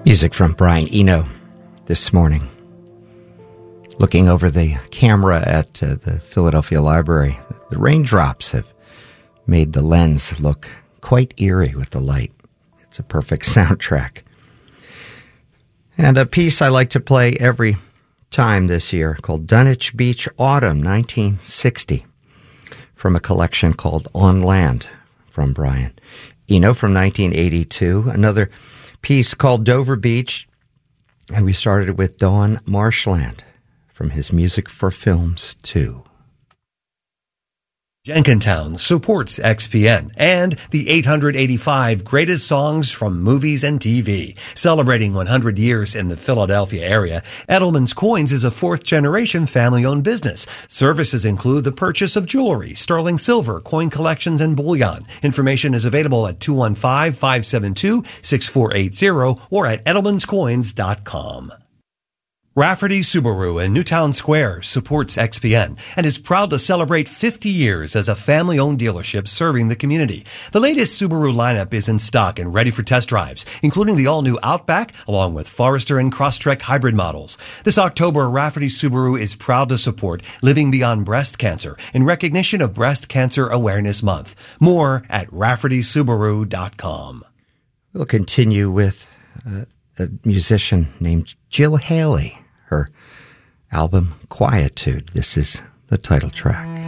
Music from Brian Eno this morning. Looking over the camera at the Philadelphia Library, the raindrops have made the lens look quite eerie with the light. It's a perfect soundtrack. And a piece I like to play every time this year called Dunwich Beach Autumn 1960 from a collection called On Land from Brian Eno from 1982. Another piece called Dover Beach, and we started with Dawn Marshland from his Music for Films 2. Jenkintown supports XPN and the 885 Greatest Songs from Movies and TV. Celebrating 100 years in the Philadelphia area, Edelman's Coins is a fourth-generation family-owned business. Services include the purchase of jewelry, sterling silver, coin collections, and bullion. Information is available at 215-572-6480 or at edelmanscoins.com. Rafferty Subaru in Newtown Square supports XPN and is proud to celebrate 50 years as a family-owned dealership serving the community. The latest Subaru lineup is in stock and ready for test drives, including the all-new Outback, along with Forester and Crosstrek hybrid models. This October, Rafferty Subaru is proud to support Living Beyond Breast Cancer in recognition of Breast Cancer Awareness Month. More at RaffertySubaru.com. We'll continue with a musician named Jill Haley. Her album, Quietude. This is the title track.